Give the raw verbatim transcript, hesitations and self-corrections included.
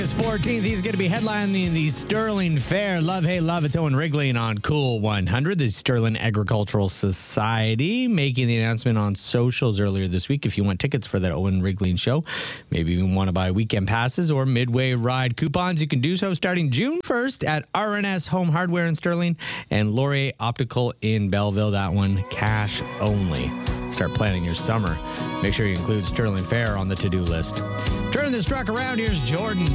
fourteenth, he's going to be headlining the Sterling Fair. Love, hey, love. It's Owen Wrigley on Cool one hundred. The Sterling Agricultural Society making the announcement on socials earlier this week. If you want tickets for that Owen Wrigley show, maybe you want to buy weekend passes or midway ride coupons, you can do so starting June first at R and S Home Hardware in Sterling and Laurier Optical in Belleville. That one, cash only. Start planning your summer. Make sure you include Sterling Fair on the to-do list. Turning this truck around, here's Jordan.